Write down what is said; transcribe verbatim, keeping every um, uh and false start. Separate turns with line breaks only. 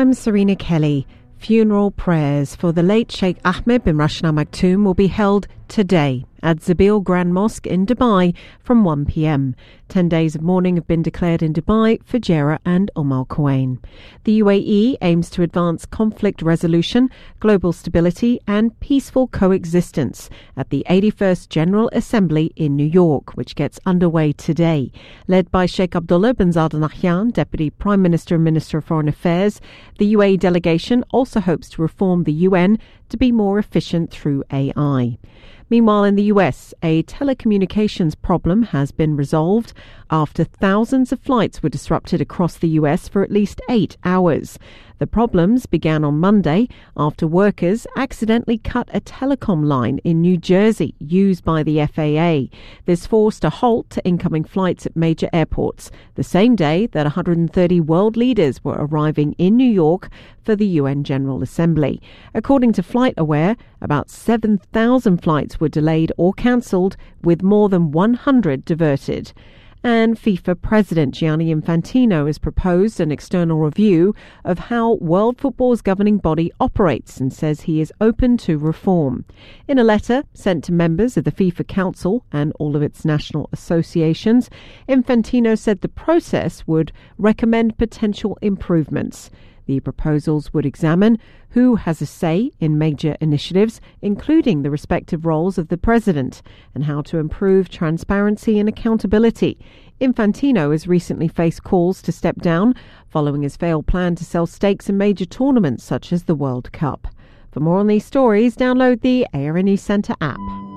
I'm Serena Kelly. Funeral prayers for the late Sheikh Ahmed bin Rashid Al Maktoum will be held today at Zabeel Grand Mosque in Dubai from one p.m. Ten days of mourning have been declared in Dubai, Fujairah and Umm Al Quwain. The U A E aims to advance conflict resolution, global stability and peaceful coexistence at the eighty-first General Assembly in New York, which gets underway today. Led by Sheikh Abdullah bin Zayed Al Nahyan, Deputy Prime Minister and Minister of Foreign Affairs, the U A E delegation also hopes to reform the U N to be more efficient through A I. Meanwhile, in the U S, a telecommunications problem has been resolved after thousands of flights were disrupted across the U S for at least eight hours. The problems began on Monday after workers accidentally cut a telecom line in New Jersey used by the F A A. This forced a halt to incoming flights at major airports, the same day that one hundred thirty world leaders were arriving in New York for the U N General Assembly. According to FlightAware, about seven thousand flights were delayed or cancelled, with more than one hundred diverted. And FIFA President Gianni Infantino has proposed an external review of how world football's governing body operates and says he is open to reform. In a letter sent to members of the FIFA Council and all of its national associations, Infantino said the process would recommend potential improvements. The proposals would examine who has a say in major initiatives, including the respective roles of the president, and how to improve transparency and accountability. Infantino has recently faced calls to step down following his failed plan to sell stakes in major tournaments such as the World Cup. For more on these stories, download the A R N News Centre app.